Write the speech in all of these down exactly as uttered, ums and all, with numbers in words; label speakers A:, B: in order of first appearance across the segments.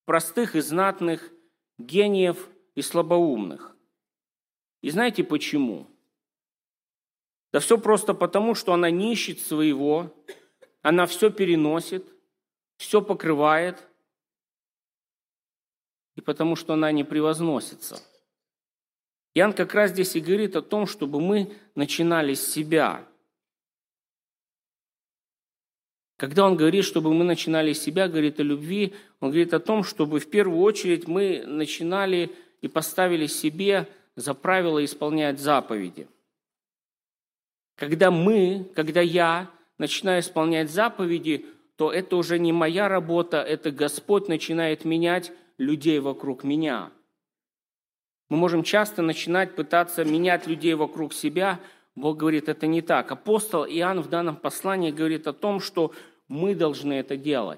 A: простых и знатных, гениев и слабоумных. И знаете почему? Да все просто потому, что она не ищет своего, она все переносит, все покрывает, и потому что она не превозносится. Иоанн как раз здесь и говорит о том, чтобы мы начинали с себя. Когда он говорит, чтобы мы начинали с себя, говорит о любви, он говорит о том, чтобы в первую очередь мы начинали и поставили себе за правило исполнять заповеди. Когда мы, когда я начинаю исполнять заповеди, то это уже не моя работа, это Господь начинает менять людей вокруг меня. Мы можем часто начинать пытаться менять людей вокруг себя. Бог говорит, это не так. Апостол Иоанн в данном послании говорит о том, что мы должны это делать.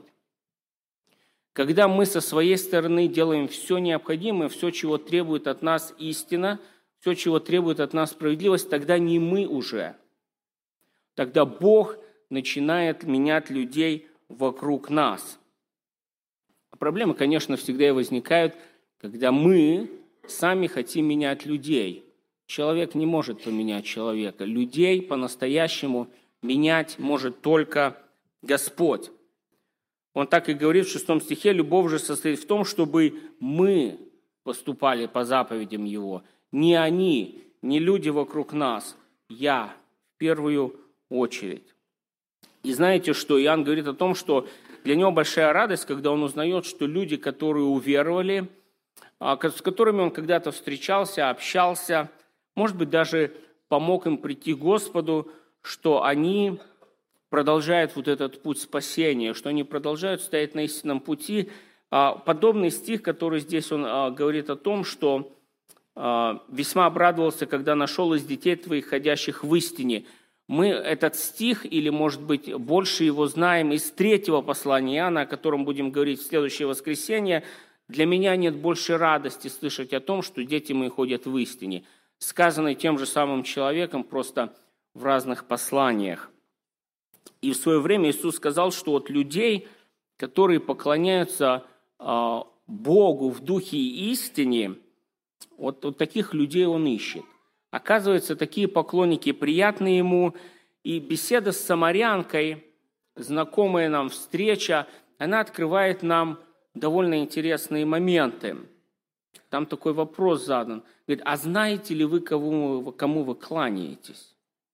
A: Когда мы со своей стороны делаем все необходимое, все, чего требует от нас истина, все, чего требует от нас справедливость, тогда не мы уже. Тогда Бог начинает менять людей вокруг нас. Проблемы, конечно, всегда и возникают, когда мы сами хотим менять людей. Человек не может поменять человека. Людей по-настоящему менять может только Господь. Он так и говорит в шестом стихе: «Любовь же состоит в том, чтобы мы поступали по заповедям Его». Не они, не люди вокруг нас, я в первую очередь. И знаете, что Иоанн говорит о том, что для него большая радость, когда он узнает, что люди, которые уверовали, с которыми он когда-то встречался, общался, может быть, даже помог им прийти к Господу, что они продолжают вот этот путь спасения, что они продолжают стоять на истинном пути. Подобный стих, который здесь он говорит о том, что «весьма обрадовался, когда нашел из детей твоих, ходящих в истине». Мы этот стих, или, может быть, больше его знаем из третьего послания Иоанна, о котором будем говорить в следующее воскресенье. Для меня нет большей радости слышать о том, что дети мои ходят в истине, сказанный тем же самым человеком, просто в разных посланиях. И в свое время Иисус сказал, что от людей, которые поклоняются э, Богу в духе и истине, вот, вот таких людей Он ищет. Оказывается, такие поклонники приятны Ему, и беседа с самарянкой, знакомая нам встреча, она открывает нам довольно интересные моменты. Там такой вопрос задан. Говорит, а знаете ли вы, кому, кому вы кланяетесь?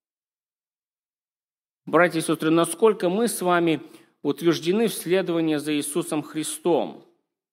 A: Братья и сестры, насколько мы с вами утверждены в следовании за Иисусом Христом?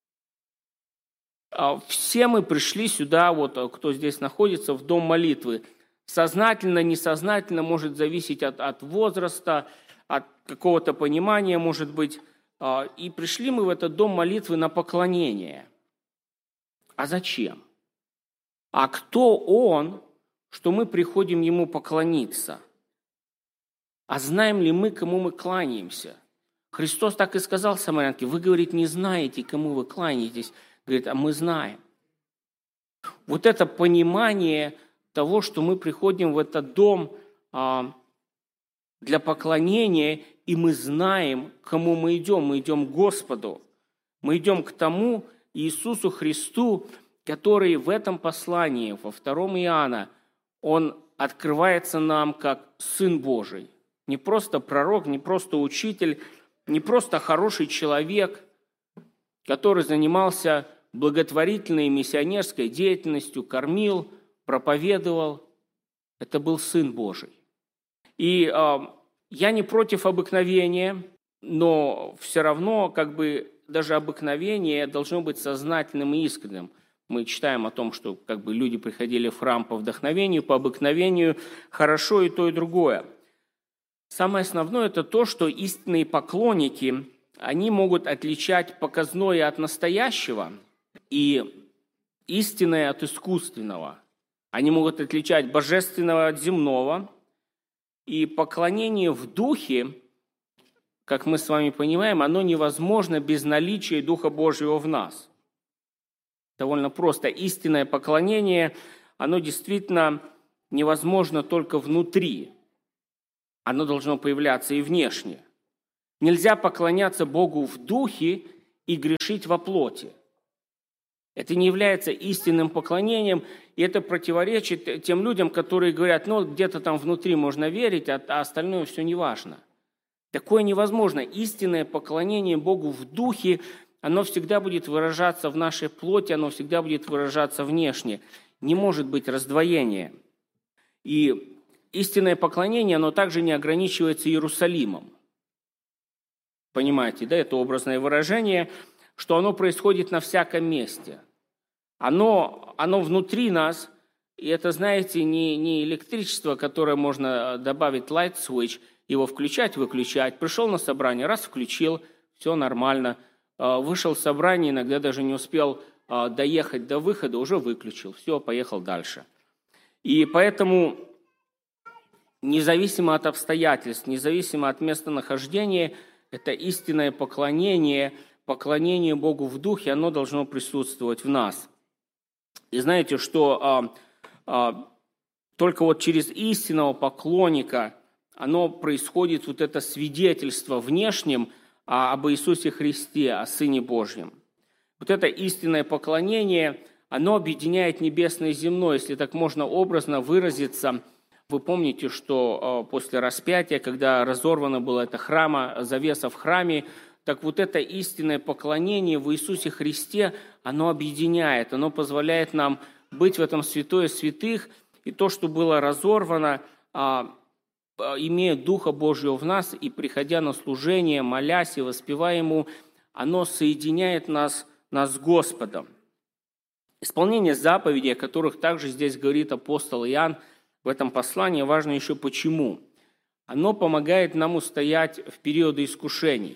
A: Все мы пришли сюда, вот кто здесь находится, в дом молитвы. Сознательно, несознательно, может зависеть от, от возраста, от какого-то понимания, может быть. И пришли мы в этот дом молитвы на поклонение. А зачем? А кто Он, что мы приходим Ему поклониться? А знаем ли мы, кому мы кланяемся? Христос так и сказал самарянке: вы, говорит, не знаете, кому вы кланяетесь. Говорит, а мы знаем. Вот это понимание того, что мы приходим в этот дом а, для поклонения, и мы знаем, к кому мы идем. Мы идем к Господу. Мы идем к тому Иисусу Христу, который в этом послании, во втором Иоанна, Он открывается нам как Сын Божий. Не просто пророк, не просто учитель, не просто хороший человек, который занимался благотворительной миссионерской деятельностью, кормил, проповедовал. Это был Сын Божий. И э, я не против обыкновения, но все равно как бы даже обыкновение должно быть сознательным и искренним. Мы читаем о том, что как бы люди приходили в храм по вдохновению, по обыкновению, хорошо и то, и другое. Самое основное – это то, что истинные поклонники, они могут отличать показное от настоящего и истинное от искусственного. Они могут отличать божественного от земного. И поклонение в духе, как мы с вами понимаем, оно невозможно без наличия Духа Божьего в нас. Довольно просто. Истинное поклонение, оно действительно невозможно только внутри. Оно должно появляться и внешне. Нельзя поклоняться Богу в духе, и грешить во плоти. Это не является истинным поклонением, и это противоречит тем людям, которые говорят, ну, где-то там внутри можно верить, а, а остальное все не важно. Такое невозможно. Истинное поклонение Богу в духе, оно всегда будет выражаться в нашей плоти, оно всегда будет выражаться внешне. Не может быть раздвоения. И истинное поклонение, оно также не ограничивается Иерусалимом. Понимаете, да, это образное выражение, что оно происходит на всяком месте. Оно, оно внутри нас, и это, знаете, не, не электричество, которое можно добавить light switch, его включать, выключать. Пришел на собрание, раз включил, все нормально. Вышел с собрания, иногда даже не успел доехать до выхода, уже выключил, все, поехал дальше. И поэтому, независимо от обстоятельств, независимо от местонахождения, это истинное поклонение, поклонение Богу в духе, оно должно присутствовать в нас. И знаете, что а, а, только вот через истинного поклонника оно происходит, вот это свидетельство внешним а, об Иисусе Христе, о Сыне Божьем. Вот это истинное поклонение, оно объединяет небесное и земное, если так можно образно выразиться. Вы помните, что а, после распятия, когда разорвана была эта храма, завеса в храме, так вот это истинное поклонение в Иисусе Христе, оно объединяет, оно позволяет нам быть в этом святое святых, и то, что было разорвано, имея Духа Божьего в нас, и приходя на служение, молясь и воспевая Ему, оно соединяет нас, нас с Господом. Исполнение заповедей, о которых также здесь говорит апостол Иоанн в этом послании, важно еще почему. Оно помогает нам устоять в периоды искушений.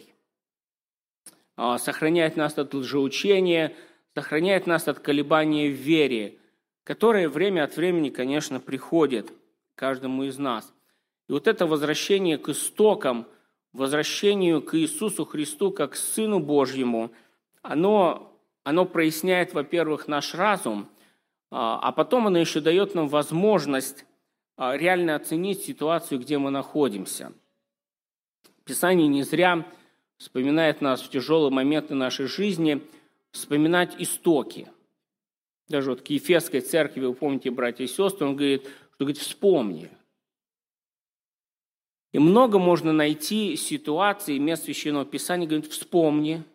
A: Сохраняет нас от лжеучения, сохраняет нас от колебания в вере, которое время от времени, конечно, приходит каждому из нас. И вот это возвращение к истокам, возвращению к Иисусу Христу как к Сыну Божьему, оно, оно проясняет, во-первых, наш разум, а потом оно еще дает нам возможность реально оценить ситуацию, где мы находимся. Писание не зря вспоминает нас в тяжелые моменты нашей жизни, вспоминать истоки. Даже вот к Ефесской церкви, вы помните, братья и сестры, он говорит, что говорит, вспомни. И много можно найти ситуаций, мест Священного Писания, говорит, вспомни,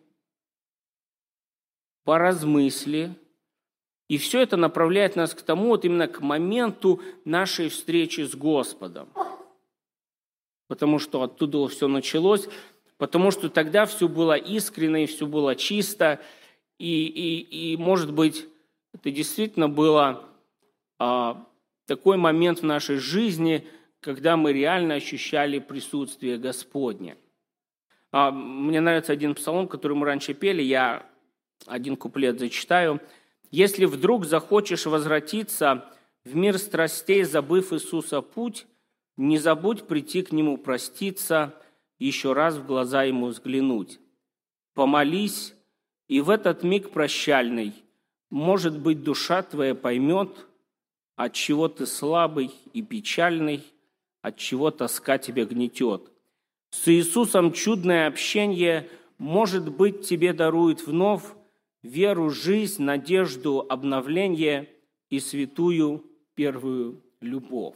A: поразмысли. И все это направляет нас к тому, вот именно к моменту нашей встречи с Господом. Потому что оттуда все началось. Потому что тогда все было искренне, и все было чисто, и, и, и может быть, это действительно был а, такой момент в нашей жизни, когда мы реально ощущали присутствие Господне. А, мне нравится один псалом, который мы раньше пели, я один куплет зачитаю. «Если вдруг захочешь возвратиться в мир страстей, забыв Иисуса путь, не забудь прийти к Нему проститься, еще раз в глаза Ему взглянуть. Помолись, и в этот миг прощальный, может быть, душа твоя поймет, от чего ты слабый и печальный, от чего тоска тебя гнетет. С Иисусом чудное общение, может быть, тебе дарует вновь веру, жизнь, надежду, обновление и святую первую любовь».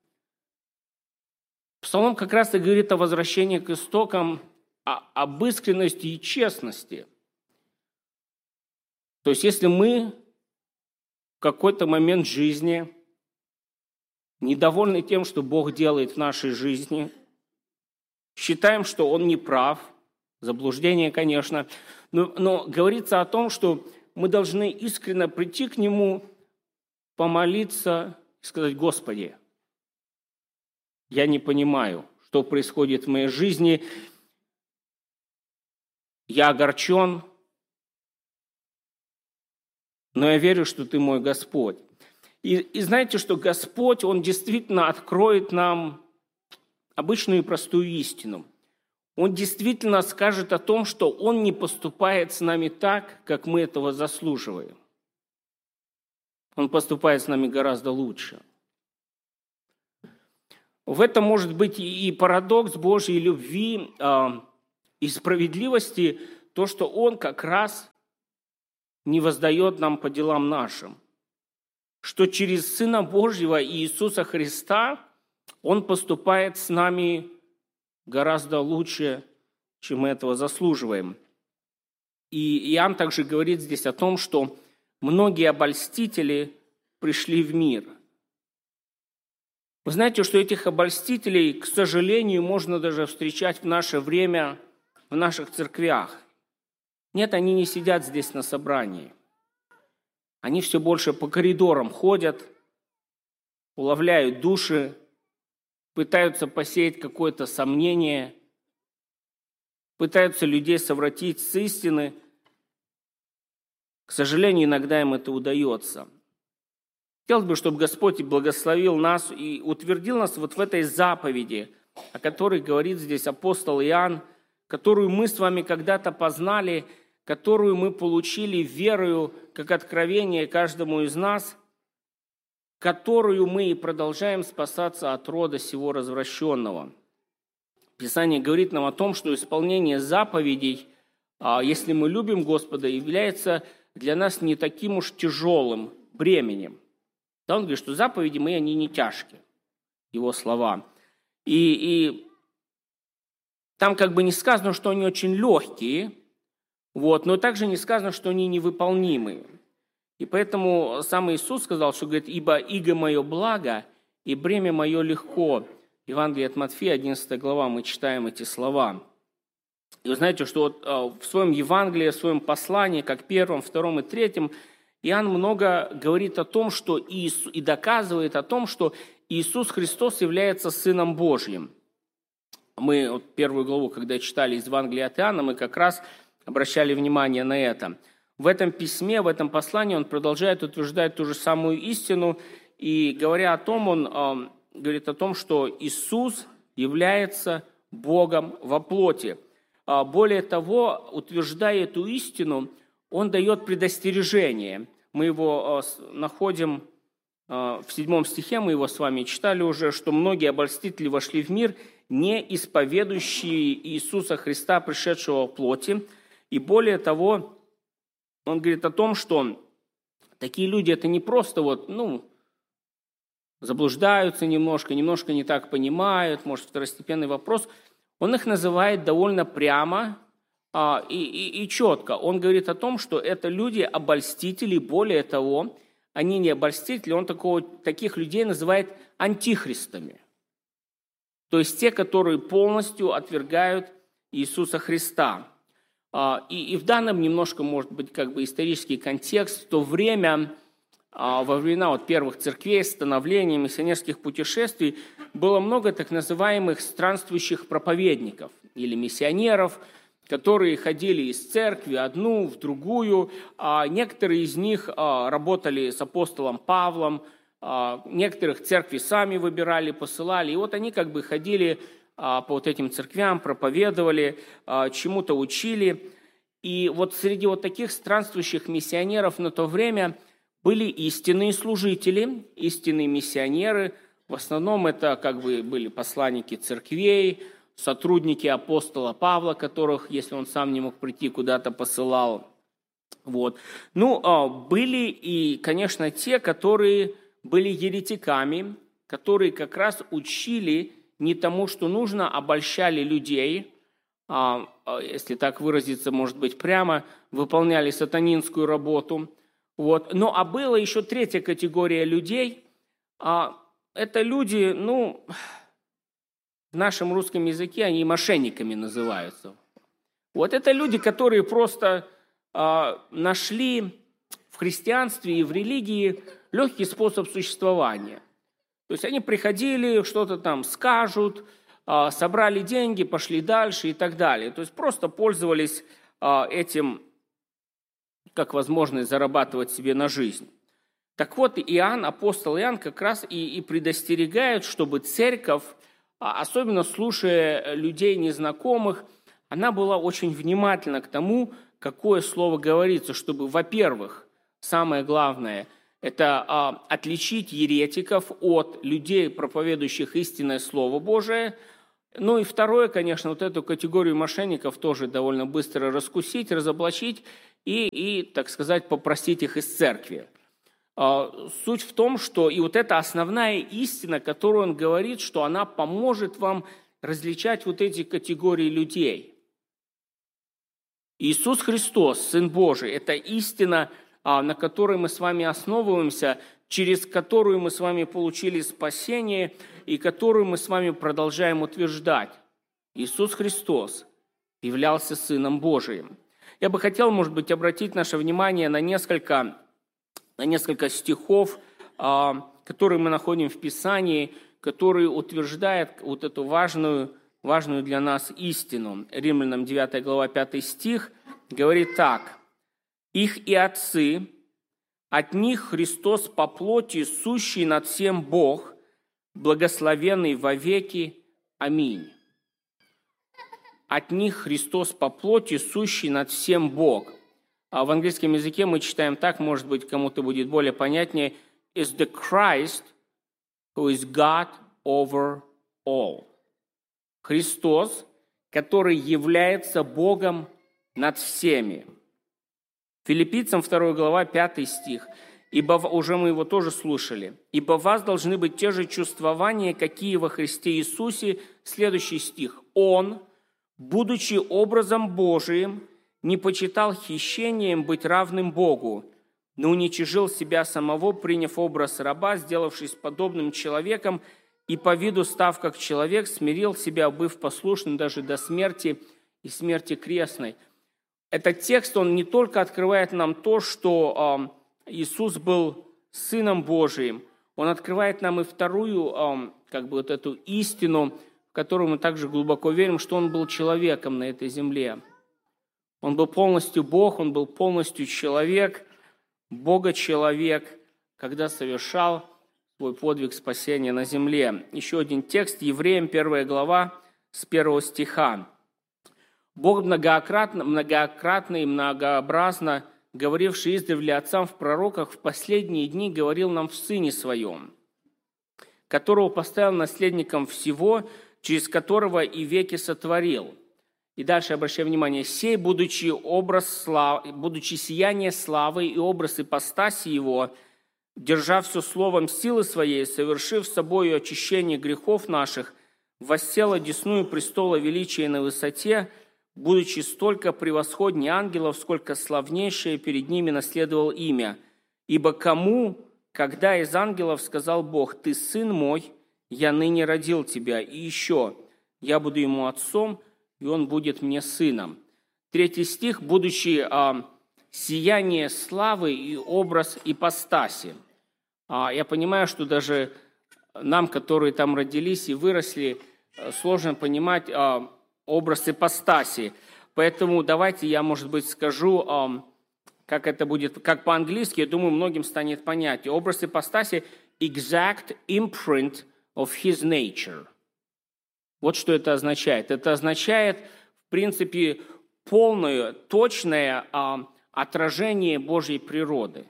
A: Псалом как раз и говорит о возвращении к истокам, об искренности и честности. То есть, если мы в какой-то момент жизни недовольны тем, что Бог делает в нашей жизни, считаем, что Он не прав, заблуждение, конечно, но, но говорится о том, что мы должны искренне прийти к Нему, помолиться и сказать: «Господи, я не понимаю, что происходит в моей жизни. Я огорчен, но я верю, что Ты мой Господь». И, и знаете, что Господь, Он действительно откроет нам обычную и простую истину. Он действительно скажет о том, что Он не поступает с нами так, как мы этого заслуживаем. Он поступает с нами гораздо лучше. В этом может быть и парадокс Божьей любви и справедливости, то, что Он как раз не воздает нам по делам нашим, что через Сына Божьего Иисуса Христа Он поступает с нами гораздо лучше, чем мы этого заслуживаем. И Иоанн также говорит здесь о том, что многие обольстители пришли в мир. Вы знаете, что этих обольстителей, к сожалению, можно даже встречать в наше время в наших церквях. Нет, они не сидят здесь на собрании. Они все больше по коридорам ходят, уловляют души, пытаются посеять какое-то сомнение, пытаются людей совратить с истины. К сожалению, иногда им это удается. Хотелось бы, чтобы Господь благословил нас и утвердил нас вот в этой заповеди, о которой говорит здесь апостол Иоанн, которую мы с вами когда-то познали, которую мы получили верою, как откровение каждому из нас, которую мы и продолжаем спасаться от рода сего развращенного. Писание говорит нам о том, что исполнение заповедей, если мы любим Господа, является для нас не таким уж тяжелым бременем. Да, он говорит, что заповеди мои, они не тяжкие, его слова. И, и там как бы не сказано, что они очень легкие, вот, но также не сказано, что они невыполнимые. И поэтому сам Иисус сказал, что говорит, ибо иго мое благо, и бремя мое легко. Евангелие от Матфея, одиннадцатая глава, мы читаем эти слова. И вы знаете, что вот в своем Евангелии, в своем послании, как первом, втором и третьем, Иоанн много говорит о том, что Иисус, и доказывает о том, что Иисус Христос является Сыном Божьим. Мы вот первую главу, когда читали из Евангелия от Иоанна, мы как раз обращали внимание на это. В этом письме, в этом послании он продолжает утверждать ту же самую истину, и говоря о том, он э, говорит о том, что Иисус является Богом во плоти. А более того, утверждая эту истину, он дает предостережение. Мы его э, находим э, в седьмом стихе, мы его с вами читали уже, что многие обольстители вошли в мир, не исповедующие Иисуса Христа, пришедшего во плоти. И более того, он говорит о том, что такие люди это не просто вот, ну, заблуждаются немножко, немножко не так понимают, может, второстепенный вопрос. Он их называет довольно прямо а, и, и, и четко. Он говорит о том, что это люди обольстители, более того, они не обольстители, он такого, таких людей называет антихристами. То есть те, которые полностью отвергают Иисуса Христа. И, и в данном немножко, может быть, как бы исторический контекст. В то время, во времена вот первых церквей, становления, миссионерских путешествий, было много так называемых странствующих проповедников или миссионеров, которые ходили из церкви одну в другую. Некоторые из них работали с апостолом Павлом, некоторых церкви сами выбирали, посылали. И вот они как бы ходили по вот этим церквям, проповедовали, чему-то учили. И вот среди вот таких странствующих миссионеров на то время были истинные служители, истинные миссионеры. В основном это как бы были посланники церквей, сотрудники апостола Павла, которых, если он сам не мог прийти, куда-то посылал. Вот. Ну, были и, конечно, те, которые были еретиками, которые как раз учили не тому, что нужно, обольщали людей, если так выразиться, может быть, прямо, выполняли сатанинскую работу. Вот. Ну, а была еще третья категория людей. Это люди, ну, в нашем русском языке они мошенниками называются. Вот это люди, которые просто нашли в христианстве и в религии легкий способ существования. То есть они приходили, что-то там скажут, собрали деньги, пошли дальше и так далее. То есть просто пользовались этим как возможность зарабатывать себе на жизнь. Так вот, Иоанн, апостол Иоанн как раз и, и предостерегает, чтобы церковь, особенно слушая людей незнакомых, она была очень внимательна к тому, какое слово говорится, чтобы, во-первых, самое главное – это а, отличить еретиков от людей, проповедующих истинное Слово Божие. Ну и второе, конечно, вот эту категорию мошенников тоже довольно быстро раскусить, разоблачить и, и так сказать, попросить их из церкви. Суть в том, что и вот эта основная истина, которую он говорит, что она поможет вам различать вот эти категории людей. Иисус Христос, Сын Божий, это истина, на которой мы с вами основываемся, через которую мы с вами получили спасение и которую мы с вами продолжаем утверждать. Иисус Христос являлся Сыном Божиим. Я бы хотел, может быть, обратить наше внимание на несколько, на несколько стихов, которые мы находим в Писании, которые утверждают вот эту важную, важную для нас истину. Римлянам девятая глава, пятый стих говорит так. «Их и отцы, от них Христос по плоти, сущий над всем Бог, благословенный вовеки. Аминь». От них Христос по плоти, сущий над всем Бог. А в английском языке мы читаем так, может быть, кому-то будет более понятнее, is the Christ who is God over all. Христос, который является Богом над всеми. Филиппийцам вторая глава, пятый стих. Ибо уже мы его тоже слушали. «Ибо в вас должны быть те же чувствования, какие во Христе Иисусе». Следующий стих. «Он, будучи образом Божиим, не почитал хищением быть равным Богу, но уничижил себя самого, приняв образ раба, сделавшись подобным человеком, и по виду, став как человек, смирил себя, быв послушным даже до смерти и смерти крестной». Этот текст, он не только открывает нам то, что э, Иисус был Сыном Божиим, он открывает нам и вторую, э, как бы вот эту истину, в которую мы также глубоко верим, что он был человеком на этой земле. Он был полностью Бог, он был полностью человек, Бога-человек, когда совершал свой подвиг спасения на земле. Еще один текст, Евреям первая глава, с первого стиха. «Бог многократно, многократно и многообразно, говоривший издревле отцам в пророках, в последние дни говорил нам в Сыне Своем, которого поставил наследником всего, через которого и веки сотворил». И дальше обращаю внимание, «Сей, будучи, образ славы, будучи сияние славы и образ ипостаси Его, держа все словом силы Своей, совершив собою очищение грехов наших, воссел одесную престола величия на высоте, будучи столько превосходней ангелов, сколько славнейшее перед ними наследовал имя. Ибо кому, когда из ангелов сказал Бог, «Ты сын мой, я ныне родил тебя, и еще я буду ему отцом, и он будет мне сыном». Третий стих, будучи а, сияние славы и образ ипостаси. А, я понимаю, что даже нам, которые там родились и выросли, сложно понимать а, образ ипостаси. Поэтому давайте я, может быть, скажу, как это будет, как по-английски, я думаю, многим станет понятнее. Образ ипостаси – exact imprint of his nature. Вот что это означает. Это означает, в принципе, полное, точное отражение Божьей природы.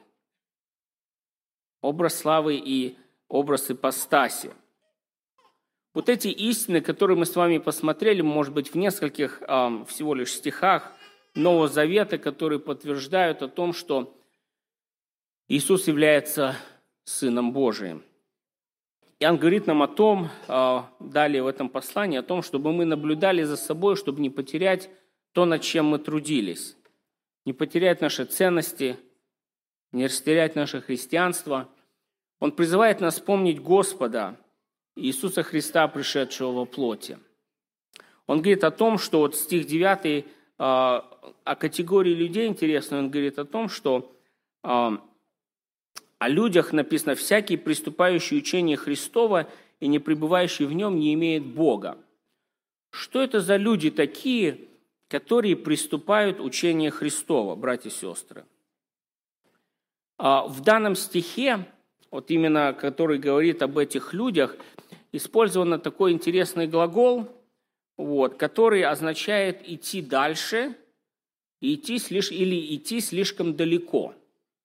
A: Образ славы и образ ипостаси. Вот эти истины, которые мы с вами посмотрели, может быть, в нескольких э, всего лишь стихах Нового Завета, которые подтверждают о том, что Иисус является Сыном Божиим. Иоанн говорит нам о том, э, далее в этом послании, о том, чтобы мы наблюдали за собой, чтобы не потерять то, над чем мы трудились, не потерять наши ценности, не растерять наше христианство. Он призывает нас помнить Господа, Иисуса Христа, пришедшего во плоти. Он говорит о том, что вот стих девятый э, о категории людей интересно, он говорит о том, что э, о людях написано «всякий, приступающий учение Христова и не пребывающий в нем, не имеет Бога». Что это за люди такие, которые приступают учение Христова, братья и сестры? Э, в данном стихе, вот именно который говорит об этих людях, использован такой интересный глагол, вот, который означает идти дальше идти слиш... или идти слишком далеко.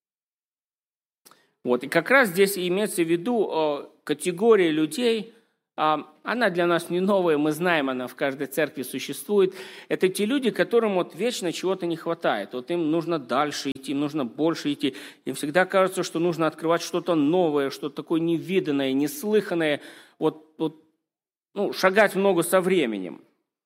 A: Вот, и как раз здесь имеется в виду э, категория людей, она для нас не новая, мы знаем, она в каждой церкви существует. Это те люди, которым вот вечно чего-то не хватает. Вот им нужно дальше идти, им нужно больше идти. Им всегда кажется, что нужно открывать что-то новое, что-то такое невиданное, неслыханное. Вот, вот, ну, шагать в ногу со временем.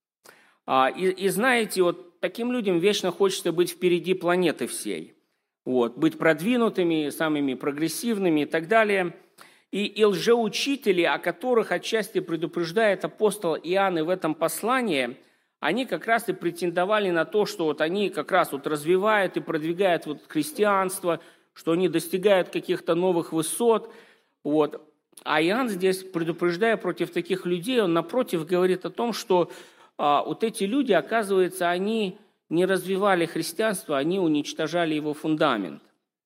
A: И, и знаете, вот таким людям вечно хочется быть впереди планеты всей. Вот, быть продвинутыми, самыми прогрессивными и так далее. И, и лжеучители, о которых отчасти предупреждает апостол Иоанн и в этом послании, они как раз и претендовали на то, что вот они как раз вот развивают и продвигают вот христианство, что они достигают каких-то новых высот. Вот. А Иоанн здесь, предупреждая против таких людей, он напротив говорит о том, что а, вот эти люди, оказывается, они не развивали христианство, они уничтожали его фундамент.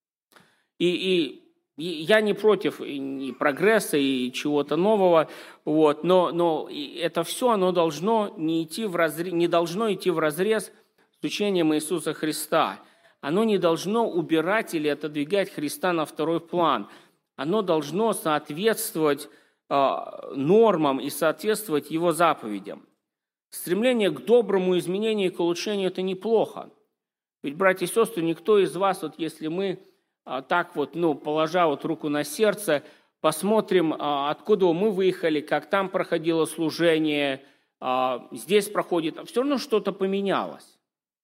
A: И, и я не против и прогресса, и чего-то нового, вот, но, но это все оно должно не, идти в разрез, не должно идти вразрез с учением Иисуса Христа. Оно не должно убирать или отодвигать Христа на второй план. Оно должно соответствовать э, нормам и соответствовать Его заповедям. Стремление к доброму изменению и к улучшению – это неплохо. Ведь, братья и сестры, никто из вас, вот если мы так вот, ну, положа вот руку на сердце, посмотрим, откуда мы выехали, как там проходило служение, здесь проходит, все равно что-то поменялось.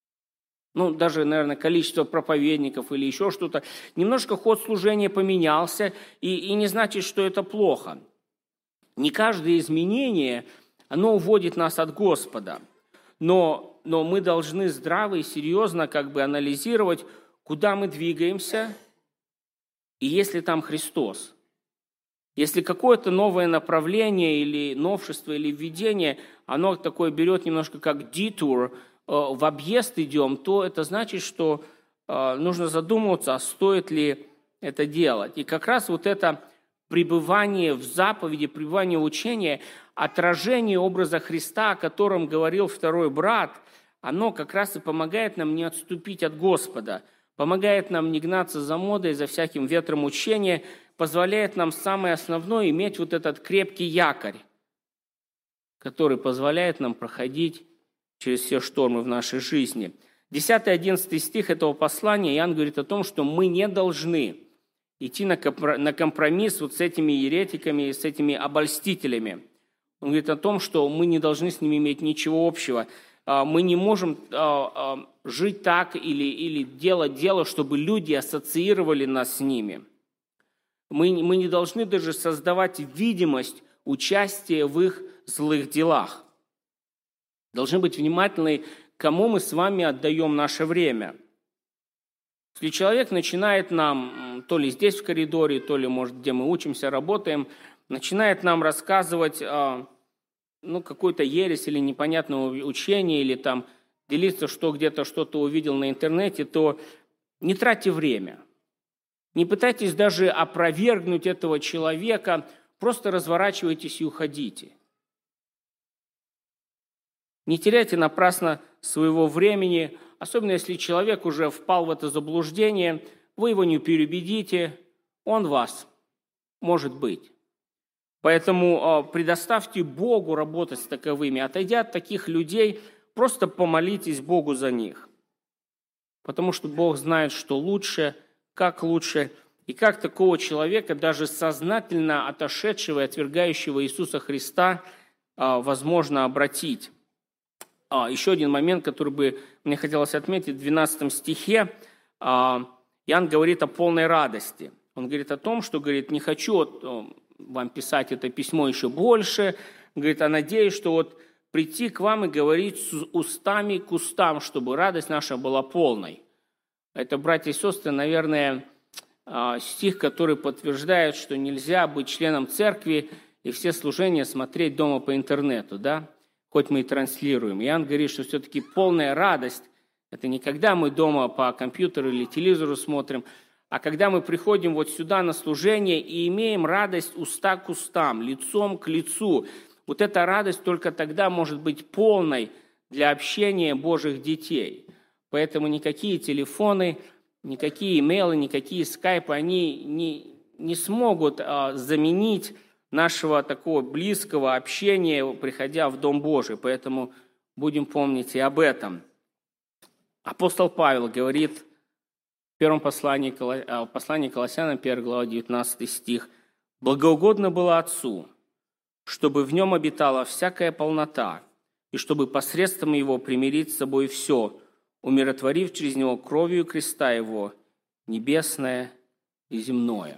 A: Ну, даже, наверное, количество проповедников или еще что-то. Немножко ход служения поменялся, и, и не значит, что это плохо. Не каждое изменение, оно уводит нас от Господа. Но, но мы должны здраво и серьезно как бы анализировать, куда мы двигаемся, и есть ли там Христос. Если какое-то новое направление или новшество, или введение, оно такое берет немножко как детур, в объезд идем, то это значит, что нужно задумываться, а стоит ли это делать. И как раз вот это пребывание в заповеди, пребывание в учении, отражение образа Христа, о котором говорил второй брат, оно как раз и помогает нам не отступить от Господа, помогает нам не гнаться за модой, за всяким ветром учения, позволяет нам самое основное иметь вот этот крепкий якорь, который позволяет нам проходить через все штормы в нашей жизни. десятый-одиннадцатый стих этого послания Иоанн говорит о том, что мы не должны идти на компромисс вот с этими еретиками, с этими обольстителями. Он говорит о том, что мы не должны с ними иметь ничего общего. Мы не можем жить так или, или делать дело, чтобы люди ассоциировали нас с ними. Мы, мы не должны даже создавать видимость участия в их злых делах. Должны быть внимательны, кому мы с вами отдаем наше время. Если человек начинает нам, то ли здесь в коридоре, то ли, может, где мы учимся, работаем, начинает нам рассказывать ну, какую-то ересь или непонятное учение, или там делиться, что где-то что-то увидел на интернете, то не тратьте время. Не пытайтесь даже опровергнуть этого человека, просто разворачивайтесь и уходите. Не теряйте напрасно своего времени, особенно если человек уже впал в это заблуждение, вы его не переубедите, он вас, может быть. Поэтому предоставьте Богу работать с таковыми. Отойдя от таких людей, просто помолитесь Богу за них. Потому что Бог знает, что лучше, как лучше, и как такого человека, даже сознательно отошедшего и отвергающего Иисуса Христа, возможно обратить. Еще один момент, который бы мне хотелось отметить, в двенадцатом стихе Иоанн говорит о полной радости. Он говорит о том, что, говорит, не хочу вам писать это письмо еще больше, говорит, а надеюсь, что вот прийти к вам и говорить с устами к устам, чтобы радость наша была полной. Это, братья и сестры, наверное, стих, который подтверждает, что нельзя быть членом церкви и все служения смотреть дома по интернету, да? Хоть мы и транслируем. Иоанн говорит, что все-таки полная радость – это не когда мы дома по компьютеру или телевизору смотрим, а когда мы приходим вот сюда на служение и имеем радость уста к устам, лицом к лицу. Вот эта радость только тогда может быть полной для общения Божьих детей. Поэтому никакие телефоны, никакие имейлы, никакие скайпы, они не, не смогут а, заменить нашего такого близкого общения, приходя в Дом Божий. Поэтому будем помнить и об этом. Апостол Павел говорит в первом послании, послании Колоссянам, первая глава, девятнадцатый стих: «Благоугодно было Отцу, чтобы в нем обитала всякая полнота, и чтобы посредством его примирить с собой все, умиротворив через него кровью креста его небесное и земное».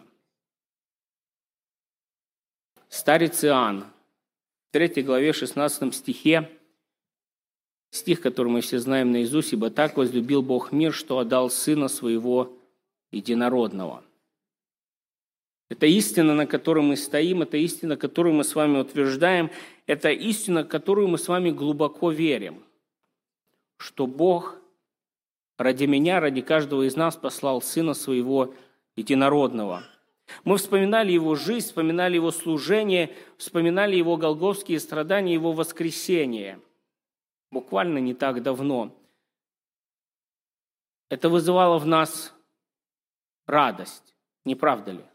A: Старец Иоанн в третьей главе, шестнадцатом стихе, стих, который мы все знаем наизусть: «Ибо так возлюбил Бог мир, что отдал Сына Своего Единородного». Это истина, на которой мы стоим, это истина, которую мы с вами утверждаем, это истина, в которую мы с вами глубоко верим, что Бог ради меня, ради каждого из нас послал Сына Своего Единородного. Мы вспоминали Его жизнь, вспоминали Его служение, вспоминали Его голгофские страдания, Его воскресение. Буквально не так давно. Это вызывало в нас радость, не правда ли?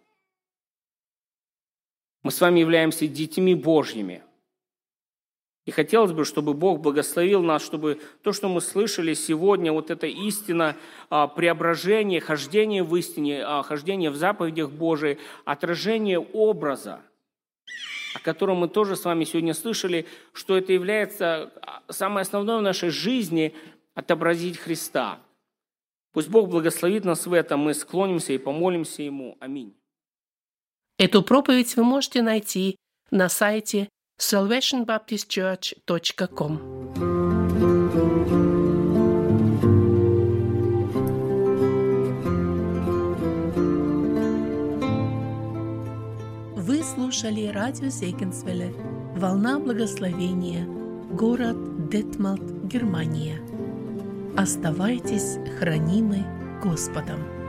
A: Мы с вами являемся детьми Божьими. И хотелось бы, чтобы Бог благословил нас, чтобы то, что мы слышали сегодня, вот эта истина преображения, хождение в истине, хождение в заповедях Божиих, отражение образа, о котором мы тоже с вами сегодня слышали, что это является самое основное в нашей жизни – отобразить Христа. Пусть Бог благословит нас в этом, мы склонимся и помолимся Ему. Аминь.
B: Эту проповедь вы можете найти на сайте salvation baptist church точка com. Вы слушали радио Зегенсвелле «Волна благословения», город Детмалт, Германия. Оставайтесь хранимы Господом.